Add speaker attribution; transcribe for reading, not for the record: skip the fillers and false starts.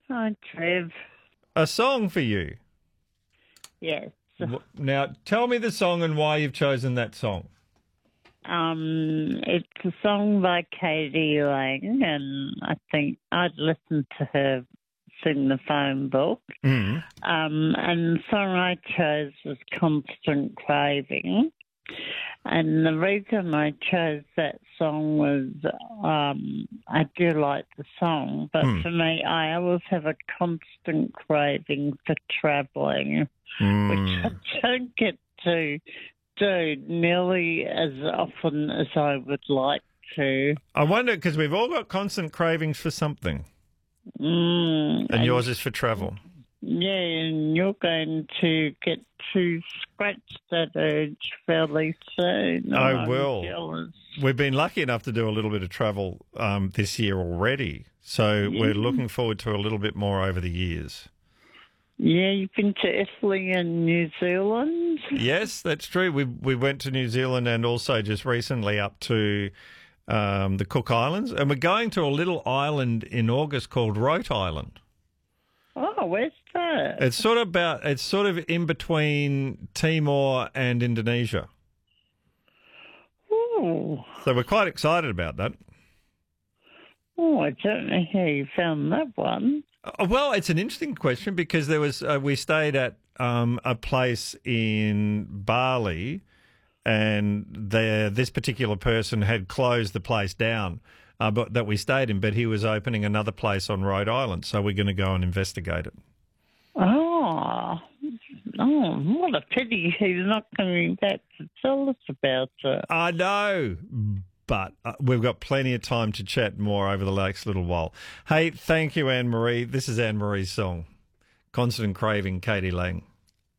Speaker 1: Hi, Trev.
Speaker 2: A song for you.
Speaker 1: Yes.
Speaker 2: Now, tell me the song and why you've chosen that song.
Speaker 1: It's a song by Katie Lang, and I think I'd listened to her sing the phone book.
Speaker 2: Mm.
Speaker 1: And the song I chose was Constant Craving. And the reason I chose that song was I do like the song, but for me, I always have a constant craving for travelling, which I don't get to do nearly as often as I would like to.
Speaker 2: I wonder, because we've all got constant cravings for something,
Speaker 1: And
Speaker 2: yours is for travel.
Speaker 1: Yeah, and you're going to get to scratch that urge fairly soon.
Speaker 2: I
Speaker 1: I'm
Speaker 2: will.
Speaker 1: jealous.
Speaker 2: We've been lucky enough to do a little bit of travel this year already, so we're looking forward to a little bit more over the years.
Speaker 1: Yeah, you've been to Italy and New Zealand?
Speaker 2: Yes, that's true. We went to New Zealand and also just recently up to the Cook Islands, and we're going to a little island in August called Rote Island.
Speaker 1: Oh, where's that?
Speaker 2: It's sort of in between Timor and Indonesia.
Speaker 1: Ooh.
Speaker 2: So we're quite excited about that.
Speaker 1: Oh, I don't know how you found that one.
Speaker 2: Well, it's an interesting question because there was we stayed at a place in Bali, and this particular person had closed the place down, but that we stayed in. But he was opening another place on Rhode Island, so we're going to go and investigate it.
Speaker 1: Oh, what a pity he's not coming back to tell us about it.
Speaker 2: I know, but we've got plenty of time to chat more over the next little while. Hey, thank you, Anne-Marie. This is Anne-Marie's song, Constant Craving, Katie Lang.